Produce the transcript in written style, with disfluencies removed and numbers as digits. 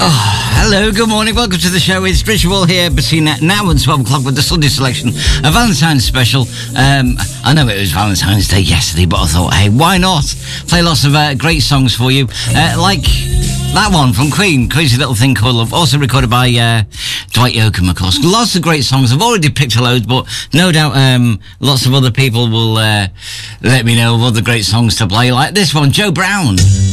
Hello, good morning, welcome to the show. It's Richard Wall here between now and 12 o'clock with the Sunday selection, a Valentine's special. I know it was Valentine's Day yesterday, but I thought, hey, why not? Play lots of great songs for you, like that one from Queen, Crazy Little Thing Called Love, also recorded by Dwight Yoakam, of course. Lots of great songs. I've already picked a load, but no doubt lots of other people will let me know of other great songs to play, like this one, Joe Brown.